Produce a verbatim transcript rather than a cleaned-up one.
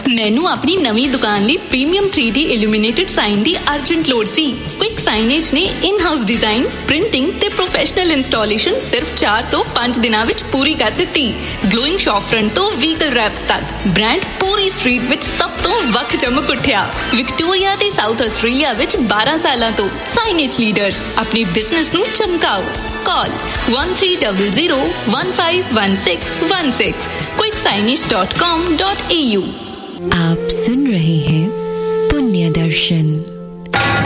ਮੈਨੂੰ ਆਪਣੀ ਨਵੀਂ ਦੁਕਾਨ ਲਈ premium three D illuminated sign ਦੀ ਅਰਜੈਂਟ ਲੋੜ ਸੀ। ਕੁਇਕ ਸਾਈਨੇਜ ਨੇ ਇਨ-ਹਾਊਸ ਡਿਜ਼ਾਈਨ, ਪ੍ਰਿੰਟਿੰਗ ਤੇ ਪ੍ਰੋਫੈਸ਼ਨਲ ਇੰਸਟਾਲੇਸ਼ਨ ਸਿਰਫ ਚਾਰ ਤੋਂ ਪੰਜ ਦਿਨਾਂ ਵਿੱਚ ਪੂਰੀ ਕਰ ਦਿੱਤੀ। ਗਲੋਇੰਗ ਸ਼ੌਪ ਫਰੰਟ ਤੋਂ ਵਹੀਕਲ ਰੈਪਸ ਤੱਕ ਬ੍ਰਾਂਡ ਪੂਰੀ ਸਟਰੀਟ ਵਿੱਚ ਸਭ ਤੋਂ ਵੱਖ ਚਮਕ ਉੱਠਿਆ। ਵਿਕਟੋਰੀਆ ਤੇ ਸਾਊਥ ਆਸਟ੍ਰੇਲੀਆ ਵਿੱਚ ਬਾਰਾਂ ਸਾਲਾਂ ਤੋਂ ਸਾਈਨੇਜ ਲੀਡਰਸ। ਆਪਣੇ ਬਿਜ਼ਨਸ ਨੂੰ ਚਮਕਾਓ। Call one three zero zero one five one six one six quick signage dot com dot a u। आप सुन रहे हैं पुण्य दर्शन।